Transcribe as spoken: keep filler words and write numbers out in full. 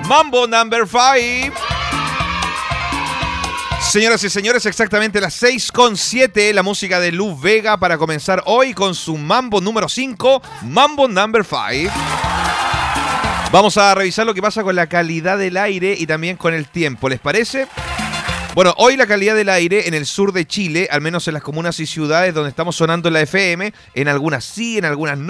Mambo number five. Señoras y señores, exactamente las seis con siete, la música de Luz Vega para comenzar hoy con su Mambo número cinco, Mambo number five. Vamos a revisar lo que pasa con la calidad del aire y también con el tiempo, ¿les parece? Bueno, hoy la calidad del aire en el sur de Chile, al menos en las comunas y ciudades donde estamos sonando en la F M, en algunas sí, en algunas no.